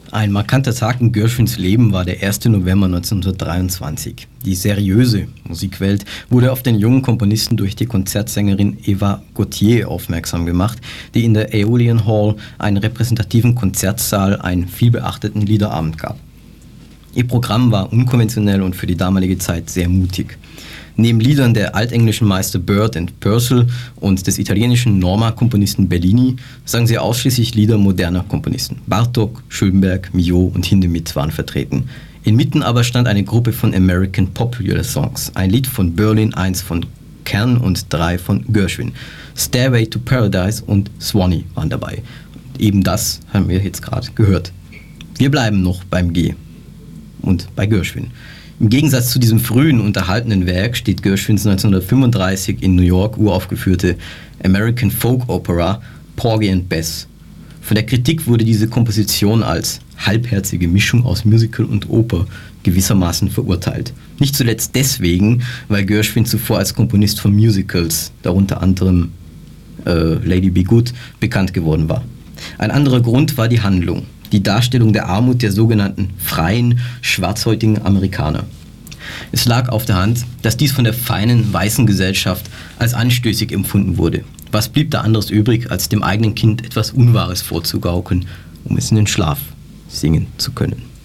Ein markanter Tag in Gershwins Leben war der 1. November 1923. Die seriöse Musikwelt wurde auf den jungen Komponisten durch die Konzertsängerin Eva Gautier aufmerksam gemacht, die in der Aeolian Hall einen repräsentativen Konzertsaal einen vielbeachteten Liederabend gab. Ihr Programm war unkonventionell und für die damalige Zeit sehr mutig. Neben Liedern der altenglischen Meister Bird und Purcell und des italienischen Norma-Komponisten Bellini sang sie ausschließlich Lieder moderner Komponisten. Bartók, Schönberg, Milhaud und Hindemith waren vertreten. Inmitten aber stand eine Gruppe von American Popular Songs. Ein Lied von Berlin, eins von Kern und 3 von Gershwin. Stairway to Paradise und Swanee waren dabei. Eben das haben wir jetzt gerade gehört. Wir bleiben noch beim G und bei Gershwin. Im Gegensatz zu diesem frühen, unterhaltenen Werk steht Gershwins 1935 in New York uraufgeführte American Folk Opera Porgy and Bess. Von der Kritik wurde diese Komposition als halbherzige Mischung aus Musical und Oper gewissermaßen verurteilt. Nicht zuletzt deswegen, weil Gershwin zuvor als Komponist von Musicals, darunter anderem Lady Be Good, bekannt geworden war. Ein anderer Grund war die Handlung. Die Darstellung der Armut der sogenannten freien, schwarzhäutigen Amerikaner. Es lag auf der Hand, dass dies von der feinen, weißen Gesellschaft als anstößig empfunden wurde. Was blieb da anderes übrig, als dem eigenen Kind etwas Unwahres vorzugaukeln, um es in den Schlaf singen zu können?